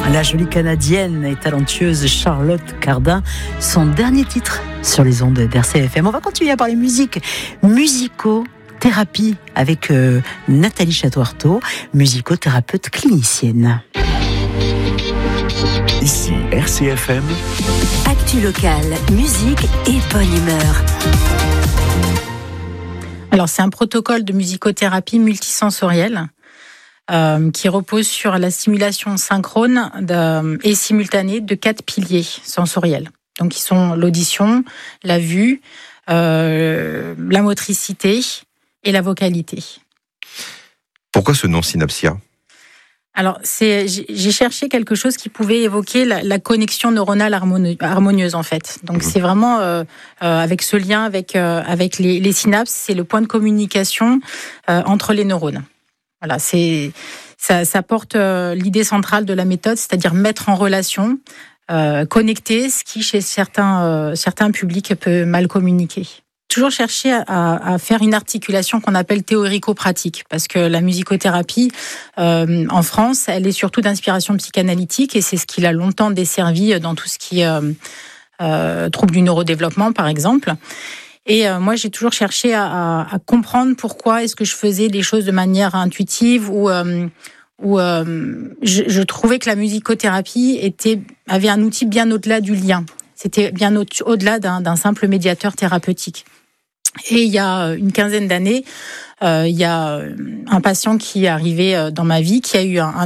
La jolie Canadienne et talentueuse Charlotte Cardin, son dernier titre sur les ondes d'RCFM. On va continuer à parler musique, musicothérapie avec Nathalie Château-Artaud, musicothérapeute clinicienne. Ici RCFM. Actu locale, musique et bonne humeur. Alors c'est un protocole de musicothérapie multisensorielle qui repose sur la stimulation synchrone et simultanée de 4 piliers sensoriels. Donc qui sont l'audition, la vue, la motricité et la vocalité. Pourquoi ce nom Synapsia ? Alors, j'ai cherché quelque chose qui pouvait évoquer la connexion neuronale harmonieuse, en fait. Donc, c'est vraiment avec ce lien avec les synapses, c'est le point de communication entre les neurones. Voilà, ça porte l'idée centrale de la méthode, c'est-à-dire mettre en relation, connecter, ce qui, chez certains publics, peut mal communiquer. Toujours chercher à faire une articulation qu'on appelle théorico-pratique, parce que la musicothérapie, en France, elle est surtout d'inspiration psychanalytique, et c'est ce qui l'a longtemps desservi dans tout ce qui est troubles du neurodéveloppement, par exemple. Et moi, j'ai toujours cherché à comprendre pourquoi est-ce que je faisais les choses de manière intuitive, ou je trouvais que la musicothérapie avait un outil bien au-delà du lien. C'était bien au-delà d'un simple médiateur thérapeutique. Et il y a une quinzaine d'années, il y a un patient qui est arrivé dans ma vie, qui a eu un